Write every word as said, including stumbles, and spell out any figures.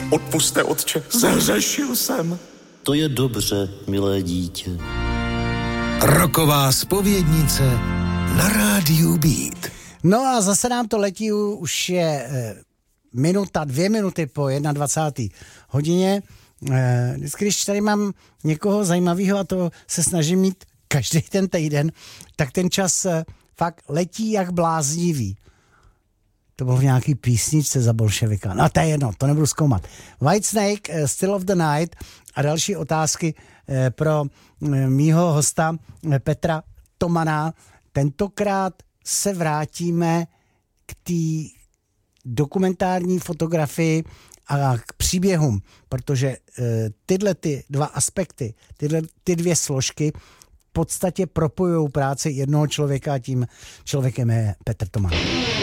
Odpuste, otče, zahřešil jsem. To je dobře, milé dítě. Roková zpovědnice na rádiu Beat. No a zase nám to letí, už je e, minuta, dvě minuty po dvacáté jedné hodině. E, vždycky, když tady mám někoho zajímavého a to se snažím mít každý ten týden, tak ten čas e, fakt letí jak bláznivý. To bylo v nějaký písničce za bolševika. No to je jedno, to nebudu zkoumat. Whitesnake, uh, Still of the Night a další otázky uh, pro uh, mýho hosta uh, Petra Tomana. Tentokrát se vrátíme k té dokumentární fotografii a k příběhům, protože uh, tyhle ty dva aspekty, tyhle ty dvě složky v podstatě propojují práci jednoho člověka a tím člověkem je Petr Toman.